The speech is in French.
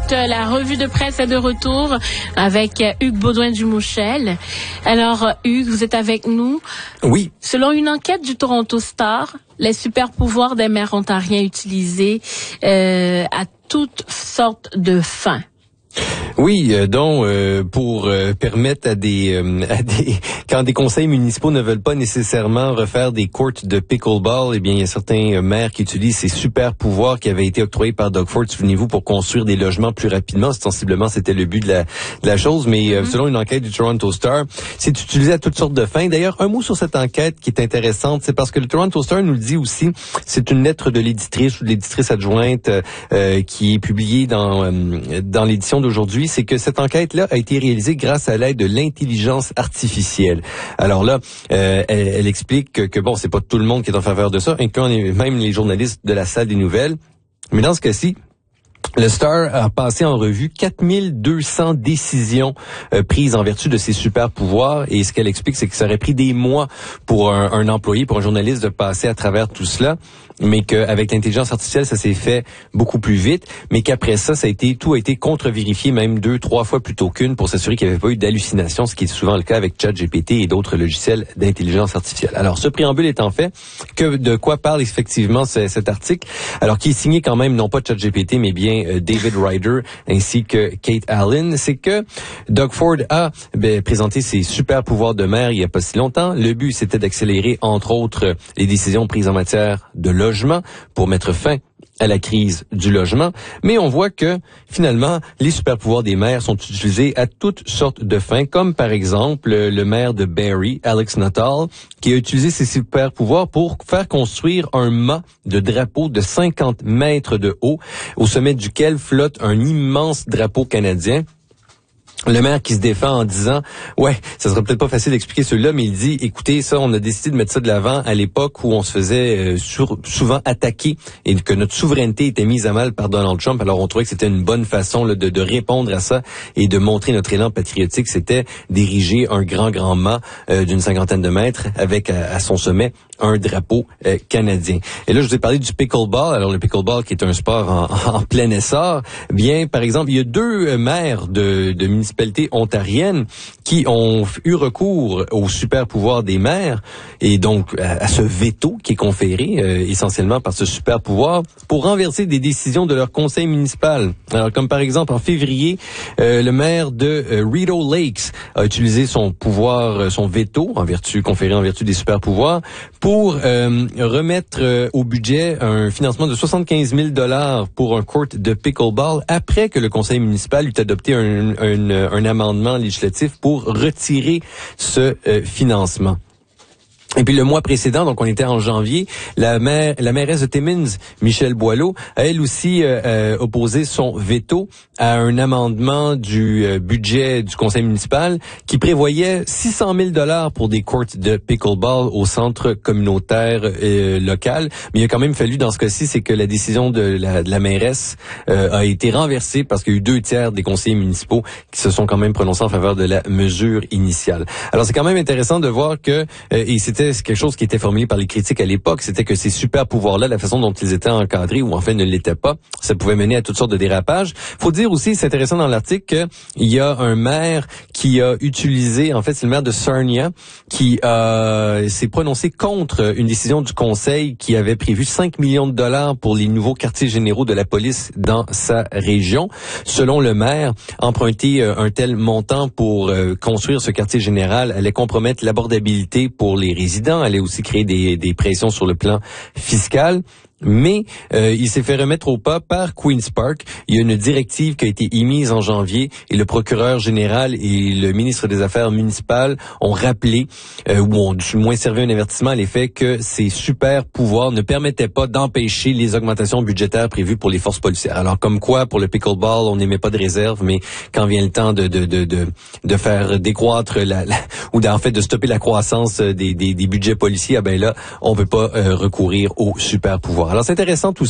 La revue de presse est de retour avec Hugues Baudouin-Dumouchel. Alors, Hugues, vous êtes avec nous. Oui. Selon une enquête du Toronto Star, les super pouvoirs des maires ontariens utilisés à toutes sortes de fins. Oui, donc pour permettre à des quand des conseils municipaux ne veulent pas nécessairement refaire des courts de pickleball, eh bien il y a certains maires qui utilisent ces super pouvoirs qui avaient été octroyés par Doug Ford, souvenez-vous, pour construire des logements plus rapidement. Sensiblement, c'était le but de la chose, mais selon une enquête du Toronto Star, c'est utilisé à toutes sortes de fins. D'ailleurs, un mot sur cette enquête qui est intéressante, c'est parce que le Toronto Star nous le dit aussi, c'est une lettre de l'éditrice ou de l'éditrice adjointe qui est publiée dans l'édition d'aujourd'hui, c'est que cette enquête-là a été réalisée grâce à l'aide de l'intelligence artificielle. Alors là, elle explique que bon, c'est pas tout le monde qui est en faveur de ça, incluant même les journalistes de la salle des nouvelles. Mais dans ce cas-ci, le Star a passé en revue 4200 décisions prises en vertu de ses super pouvoirs, et ce qu'elle explique, c'est que ça aurait pris des mois pour un employé, pour un journaliste de passer à travers tout cela, mais qu'avec l'intelligence artificielle, ça s'est fait beaucoup plus vite, mais qu'après ça, tout a été contre-vérifié même 2-3 fois plutôt qu'une pour s'assurer qu'il n'y avait pas eu d'hallucination, ce qui est souvent le cas avec ChatGPT et d'autres logiciels d'intelligence artificielle. Alors, ce préambule étant fait, de quoi parle effectivement cet article, alors qui est signé quand même non pas ChatGPT, mais bien David Ryder ainsi que Kate Allen, c'est que Doug Ford a présenté ses super pouvoirs de maire il n'y a pas si longtemps. Le but, c'était d'accélérer, entre autres, les décisions prises en matière de logement pour mettre fin à la crise du logement, mais on voit que finalement les super pouvoirs des maires sont utilisés à toutes sortes de fins, comme par exemple le maire de Barrie, Alex Nuttall, qui a utilisé ses super pouvoirs pour faire construire un mât de drapeau de 50 mètres de haut, au sommet duquel flotte un immense drapeau canadien. Le maire qui se défend en disant, ouais, ça sera peut-être pas facile d'expliquer celui-là, mais il dit, écoutez, ça, on a décidé de mettre ça de l'avant à l'époque où on se faisait souvent attaquer et que notre souveraineté était mise à mal par Donald Trump. Alors, on trouvait que c'était une bonne façon là, de répondre à ça et de montrer notre élan patriotique. C'était d'ériger un grand mât d'une 50aine de mètres avec à son sommet un drapeau canadien. Et là, je vous ai parlé du pickleball. Alors, le pickleball qui est un sport en plein essor. Bien, par exemple, il y a 2 maires de municipalités ontariennes qui ont eu recours au super pouvoir des maires et donc à ce veto qui est conféré essentiellement par ce super pouvoir pour renverser des décisions de leur conseil municipal. Alors, comme par exemple, en février, le maire de Rideau Lakes a utilisé son pouvoir, son veto conféré en vertu des super pouvoirs pour remettre au budget un financement de 75 000 $ pour un court de pickleball après que le conseil municipal eut adopté un amendement législatif pour retirer ce financement. Et puis le mois précédent, donc on était en janvier, la mairesse de Timmins, Michelle Boileau, a elle aussi opposé son veto à un amendement du budget du conseil municipal qui prévoyait 600 000 $ pour des courts de pickleball au centre communautaire local. Mais il a quand même fallu, dans ce cas-ci, c'est que la décision de la mairesse a été renversée parce qu'il y a eu 2/3 des conseillers municipaux qui se sont quand même prononcés en faveur de la mesure initiale. Alors c'est quand même intéressant de voir que, et c'était quelque chose qui était formulé par les critiques à l'époque, c'était que ces super pouvoirs-là, la façon dont ils étaient encadrés ou en fait ne l'étaient pas, ça pouvait mener à toutes sortes de dérapages. Faut dire aussi, c'est intéressant dans l'article, qu'il y a un maire qui a utilisé, en fait c'est le maire de Sarnia, qui s'est prononcé contre une décision du conseil qui avait prévu 5 millions de $ pour les nouveaux quartiers généraux de la police dans sa région. Selon le maire, emprunter un tel montant pour construire ce quartier général allait compromettre l'abordabilité pour les résidents, allait aussi créer des pressions sur le plan fiscal. Mais il s'est fait remettre au pas par Queen's Park. Il y a une directive qui a été émise en janvier et le procureur général et le ministre des Affaires municipales ont rappelé, ou ont du moins servi un avertissement à l'effet que ces super pouvoirs ne permettaient pas d'empêcher les augmentations budgétaires prévues pour les forces policières. Alors comme quoi, pour le pickleball, on n'émet pas de réserve, mais quand vient le temps de faire décroître ou en fait de stopper la croissance des budgets policiers, ben là, on peut pas recourir aux super pouvoirs. Alors c'est intéressant tout